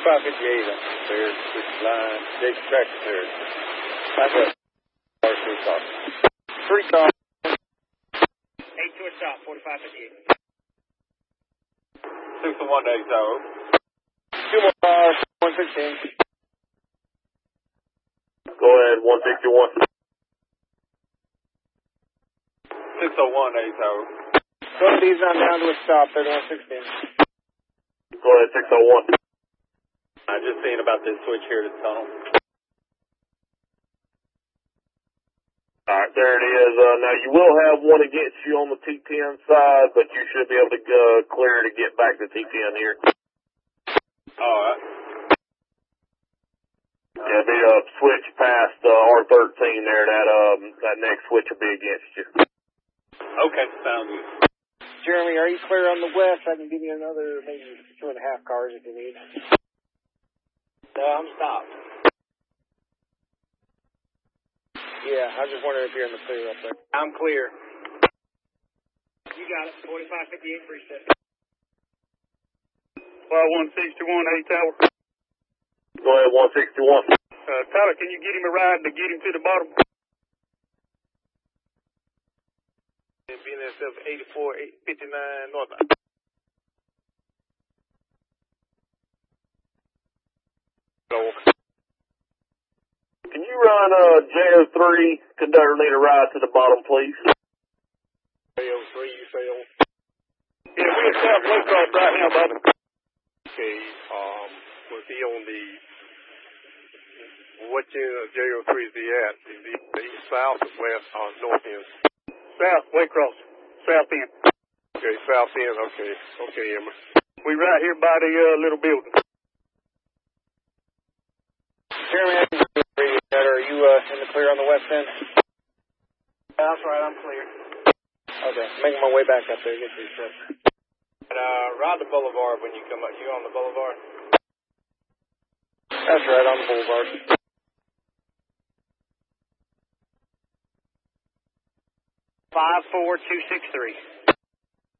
4558, clear, switch line, Jake tractor clear. That's it. Three car. 8 to a stop, 4558. 6 to 1 to 8 tower. 2 more cars, 116. Go ahead, 161. 601 to 8 tower. Go to these on down to a stop, 3116. Go ahead, 601. I just seen about this switch here to the tunnel. Alright, there it is. Now you will have one against you on the T10 side, but you should be able to clear to get back to T10 here. Alright. Yeah, be switch past R13 there. That next switch will be against you. Okay, sounds good. Jeremy, are you clear on the west? I can give you another maybe 2.5 cars if you need. No, I'm stopped. Yeah, I was just wondering if you're in the clear up there. I'm clear. You got it, 4558, reset. 161, 8 tower. Go ahead, 161. Tyler, can you get him a ride to get him to the bottom? BNSF 84-59 northbound. Can you run JO3, conductor need a ride to the bottom, please? JO3, you say on? Yeah, we're at South Waycross right now, Bobby. Okay, was he on the, what end of JO3 is he at? Is he east, south, or west, or north end? South Waycross, south end. Okay, south end, okay. Okay, Emma. We right here by the little building. Jeremy, are you in the clear on the west end? That's right, I'm clear. Okay, making my way back up there, get these steps. And ride the boulevard when you come up. You on the boulevard? That's right, on the boulevard. 54263.